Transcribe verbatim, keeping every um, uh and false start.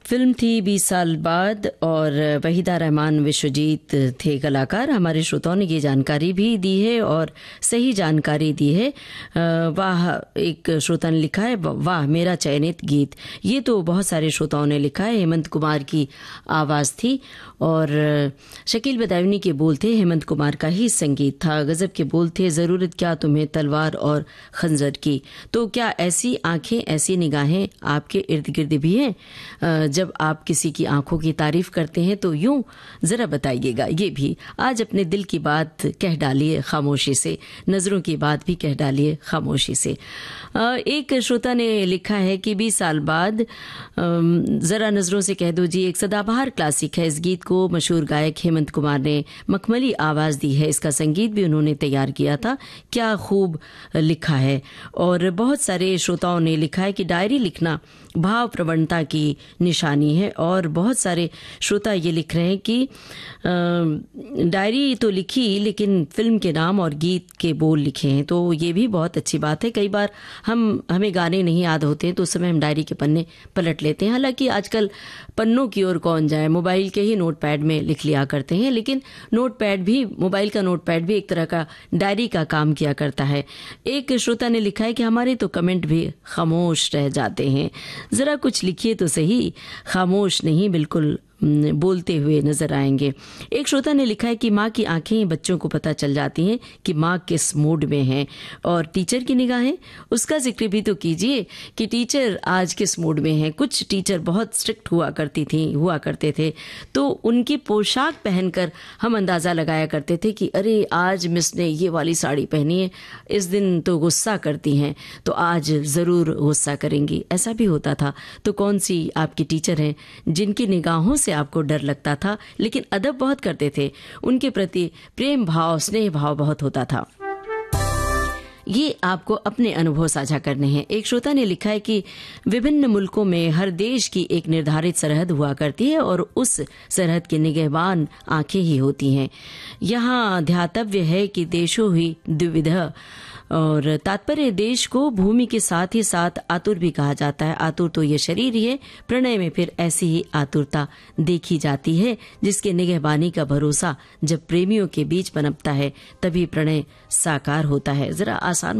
Film थी बीस साल बाद और वहीदा रहमान विश्वजीत थे कलाकार। हमारे श्रोताओं ने ये जानकारी भी दी है और सही जानकारी दी है। वाह, एक श्रोता ने लिखा है, वाह मेरा चयनित गीत। ये तो बहुत सारे श्रोताओं ने लिखा है। हेमंत कुमार की आवाज़ थी और शकील बदायूनी के बोल थे। हेमंत कुमार का ही संगीत था। गजब के बोल थे, ज़रूरत क्या तुम्हें तलवार और खंजर की। तो क्या ऐसी आंखें, ऐसी निगाहें आपके इर्द गिर्द भी हैं? जब आप किसी की आंखों की तारीफ करते हैं तो यूं जरा बताइएगा। ये भी आज अपने दिल की बात कह डालिए खामोशी से, नजरों की बात भी कह डालिए खामोशी से। एक श्रोता ने लिखा है कि बीस साल बाद जरा नजरों से कह दो जी एक सदाबहार क्लासिक है। इस गीत को मशहूर गायक हेमंत कुमार ने मखमली आवाज दी है। इसका संगीत भी उन्होंने तैयार किया था। क्या खूब लिखा है। और बहुत सारे श्रोताओं ने लिखा है कि डायरी लिखना भाव प्रवणता की निशानी है। और बहुत सारे श्रोता ये लिख रहे हैं कि डायरी तो लिखी लेकिन फिल्म के नाम और गीत के बोल लिखे हैं। तो ये भी बहुत अच्छी बात है। कई बार हम हमें गाने नहीं याद होते हैं तो उस समय हम डायरी के पन्ने पलट लेते हैं। हालांकि आजकल पन्नों की ओर कौन जाए, मोबाइल के ही नोट पैड में लिख लिया करते हैं। लेकिन नोट पैड भी, मोबाइल का नोट पैड भी एक तरह का डायरी का काम किया करता है। एक श्रोता ने लिखा है कि हमारे तो कमेंट भी खामोश रह जाते हैं, जरा कुछ लिखिए तो सही। खामोश नहीं, बिल्कुल बोलते हुए नजर आएंगे। एक श्रोता ने लिखा है कि माँ की आंखें बच्चों को पता चल जाती हैं कि माँ किस मूड में है। और टीचर की निगाहें, उसका जिक्र भी तो कीजिए कि टीचर आज किस मूड में है। कुछ टीचर बहुत स्ट्रिक्ट हुआ करती थी हुआ करते थे तो उनकी पोशाक पहनकर हम अंदाजा लगाया करते थे कि अरे आज मिस ने ये वाली साड़ी पहनी है, इस दिन तो गुस्सा करती हैं तो आज जरूर गुस्सा करेंगी। ऐसा भी होता था। तो कौन सी आपकी टीचर हैं जिनकी निगाहों से आपको डर लगता था लेकिन अदब बहुत करते थे, उनके प्रति प्रेम भाव, स्नेह भाव बहुत होता था? ये आपको अपने अनुभव साझा करने हैं। एक श्रोता ने लिखा है कि विभिन्न मुल्कों में हर देश की एक निर्धारित सरहद हुआ करती है और उस सरहद की निगहबान आंखें ही होती हैं। यहाँ ध्यातव्य है कि देशों ही द्विविध, और तात्पर्य देश को भूमि के साथ ही साथ आतुर भी कहा जाता है। आतुर तो ये शरीर ही है। प्रणय में फिर ऐसी ही आतुरता देखी जाती है जिसके निगहबानी का भरोसा जब प्रेमियों के बीच पनपता है तभी प्रणय साकार होता है। जरा आसान